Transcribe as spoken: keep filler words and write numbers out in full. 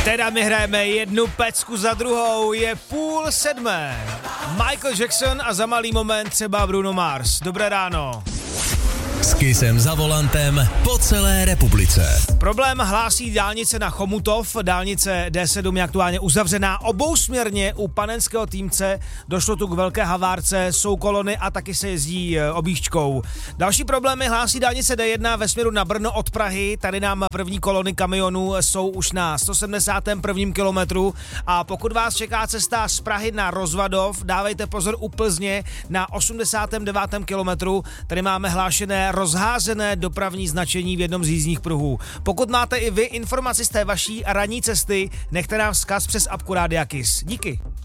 Teda my hrajeme jednu pecku za druhou, je půl sedmé. Michael Jackson a za malý moment třeba Bruno Mars. Dobré ráno. S Kissem za volantem po celé republice. Problém hlásí dálnice na Chomutov, dálnice D sedm je aktuálně uzavřená obousměrně u Panenského Týmce, došlo tu k velké havárce, jsou kolony a taky se jezdí objížďkou. Další problémy hlásí dálnice D jedna ve směru na Brno od Prahy, tady nám první kolony kamionů jsou už na sto sedmdesátém prvním kilometru a pokud vás čeká cesta z Prahy na Rozvadov, dávejte pozor u Plzně na osmdesátém devátém kilometru, tady máme hlášené rozházené dopravní značení v jednom z jízdních pruhů. Pokud máte i vy informaci z té vaší ranní cesty, nechte nám vzkaz přes apku Rádia Kiss. Díky.